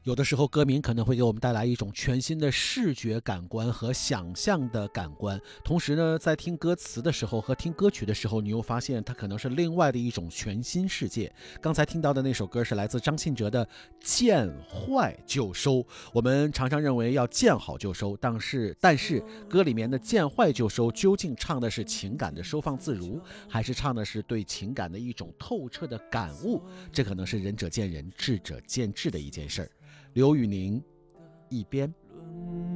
有的时候歌名可能会给我们带来一种全新的视觉感官和想象的感官，同时呢，在听歌词的时候和听歌曲的时候，你又发现它可能是另外的一种全新世界。刚才听到的那首歌是来自张信哲的见坏就收。我们常常认为要见好就收，但是歌里面的见坏就收究竟唱的是情感的收放自如，还是唱的是对情感的一种透彻的感悟？这可能是仁者见仁，智者见智的一件事儿。刘宇宁一边。